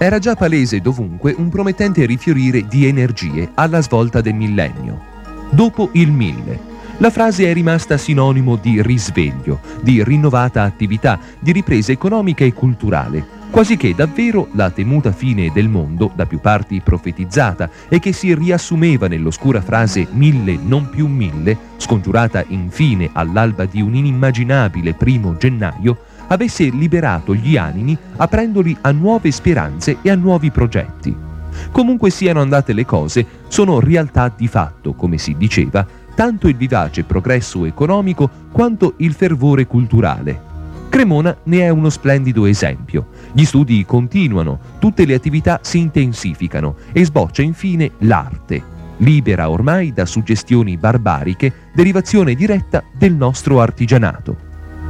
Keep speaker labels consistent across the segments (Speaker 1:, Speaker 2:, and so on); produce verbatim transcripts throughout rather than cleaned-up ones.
Speaker 1: Era già palese dovunque un promettente rifiorire di energie alla svolta del millennio. Dopo il mille, la frase è rimasta sinonimo di risveglio, di rinnovata attività, di ripresa economica e culturale, quasi che davvero la temuta fine del mondo, da più parti profetizzata e che si riassumeva nell'oscura frase mille non più mille, scongiurata infine all'alba di un inimmaginabile primo gennaio, avesse liberato gli animi aprendoli a nuove speranze e a nuovi progetti. Comunque siano andate le cose, sono realtà di fatto, come si diceva, tanto il vivace progresso economico quanto il fervore culturale. Cremona ne è uno splendido esempio. Gli studi continuano, tutte le attività si intensificano e sboccia infine l'arte, libera ormai da suggestioni barbariche, derivazione diretta del nostro artigianato.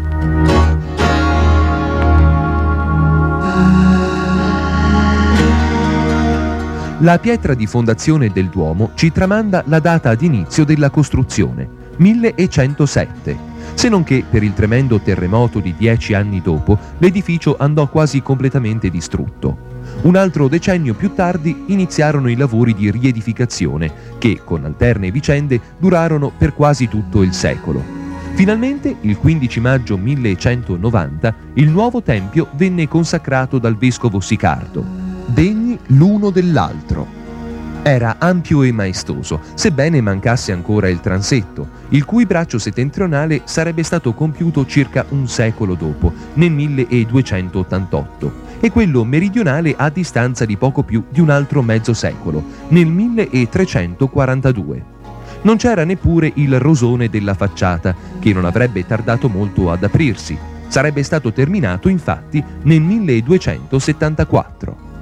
Speaker 1: La pietra di fondazione del Duomo ci tramanda la data d'inizio della costruzione, millecentosette, se non che per il tremendo terremoto di dieci anni dopo l'edificio andò quasi completamente distrutto. Un altro decennio più tardi iniziarono i lavori di riedificazione che, con alterne vicende, durarono per quasi tutto il secolo. Finalmente, il quindici maggio millecentonovanta, il nuovo tempio venne consacrato dal vescovo Sicardo, degni l'uno dell'altro. Era ampio e maestoso, sebbene mancasse ancora il transetto, il cui braccio settentrionale sarebbe stato compiuto circa un secolo dopo, nel milleduecentottantotto, e quello meridionale a distanza di poco più di un altro mezzo secolo, nel milletrecentoquarantadue. Non c'era neppure il rosone della facciata, che non avrebbe tardato molto ad aprirsi. Sarebbe stato terminato, infatti, nel milleduecentosettantaquattro.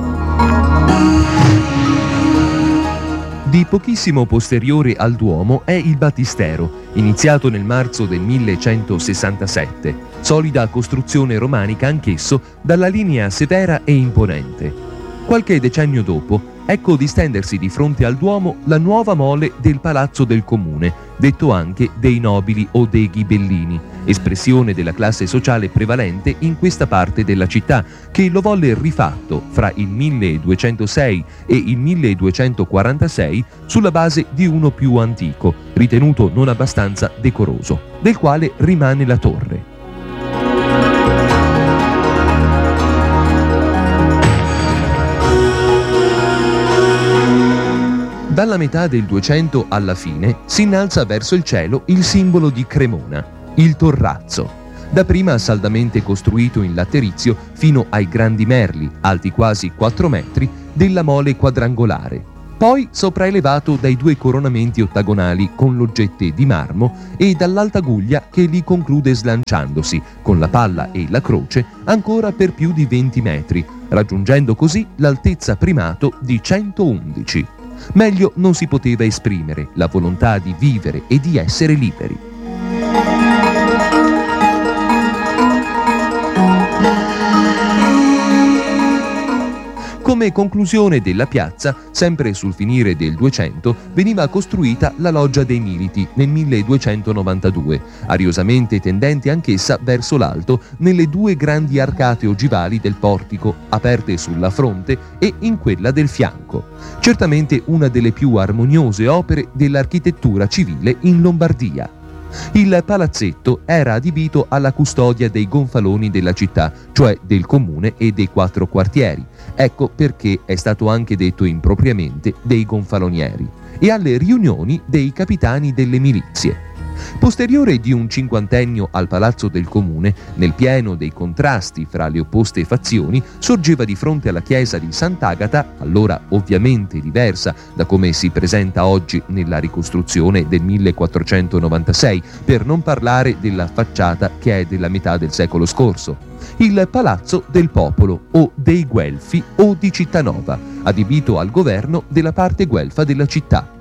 Speaker 1: Di pochissimo posteriore al Duomo è il battistero, iniziato nel marzo del millecentosessantasette, solida costruzione romanica anch'esso dalla linea severa e imponente. Qualche decennio dopo, ecco distendersi di fronte al Duomo la nuova mole del Palazzo del Comune, detto anche dei nobili o dei ghibellini, espressione della classe sociale prevalente in questa parte della città, che lo volle rifatto fra il milleduecentosei e il milleduecentoquarantasei sulla base di uno più antico, ritenuto non abbastanza decoroso, del quale rimane la torre. Dalla metà del duecento alla fine si innalza verso il cielo il simbolo di Cremona, il torrazzo, dapprima saldamente costruito in laterizio fino ai grandi merli, alti quasi quattro metri, della mole quadrangolare, poi sopraelevato dai due coronamenti ottagonali con loggette di marmo e dall'alta guglia che li conclude slanciandosi, con la palla e la croce, ancora per più di venti metri, raggiungendo così l'altezza primato di centoundici. Meglio non si poteva esprimere la volontà di vivere e di essere liberi. Come conclusione della piazza, sempre sul finire del duecento, veniva costruita la Loggia dei Militi nel milleduecentonovantadue, ariosamente tendente anch'essa verso l'alto nelle due grandi arcate ogivali del portico, aperte sulla fronte e in quella del fianco. Certamente una delle più armoniose opere dell'architettura civile in Lombardia. Il palazzetto era adibito alla custodia dei gonfaloni della città, cioè del comune e dei quattro quartieri. Ecco perché è stato anche detto impropriamente dei gonfalonieri, e alle riunioni dei capitani delle milizie. Posteriore di un cinquantennio al Palazzo del Comune, nel pieno dei contrasti fra le opposte fazioni, sorgeva di fronte alla chiesa di Sant'Agata, allora ovviamente diversa da come si presenta oggi nella ricostruzione del millequattrocentonovantasei, per non parlare della facciata che è della metà del secolo scorso, il Palazzo del Popolo o dei Guelfi o di Cittanova, adibito al governo della parte guelfa della città.